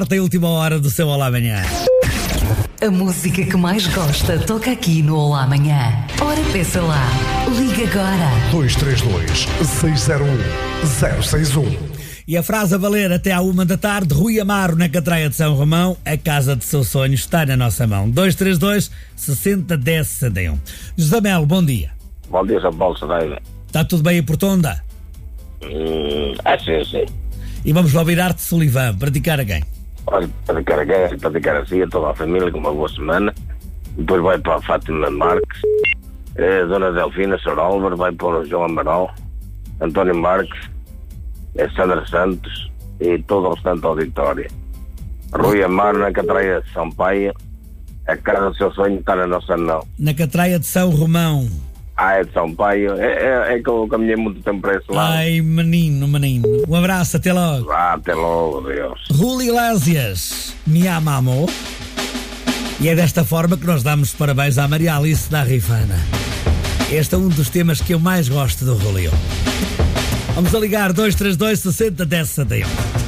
Tem a última hora do seu Olá Amanhã. A música que mais gosta toca aqui no Olá Amanhã. Ora, peça lá. Liga agora. 232-601-061. E a frase a valer até à 1 da tarde, Rui Amaro, na Catraia de São Romão, a casa de seu sonho está na nossa mão. 232-60-10-61. José Melo, bom dia. Bom dia, São Paulo, Saraiva. Está tudo bem em Portonda? Sim. E vamos ouvir Arte Sullivan, praticar a quem? Olha, praticar assim, a toda a família, com uma boa semana. Depois vai para a Fátima Marques, Dona Delfina, Sr. Álvaro, vai para o João Amaral, António Marques, Sandra Santos e todo o restante auditório. Rui Amaro, na Catraia de São Paia, a casa do seu sonho está na nossa mão. Na Catraia de São Romão. É de São Paio, é que eu caminhei muito tempo para esse lado. Ai, menino. Um abraço, até logo. Até logo, Deus. Julio Iglesias, me ama, amor. E é desta forma que nós damos parabéns à Maria Alice da Rifana. Este é um dos temas que eu mais gosto do Julio. Vamos a ligar 232-60-10-71.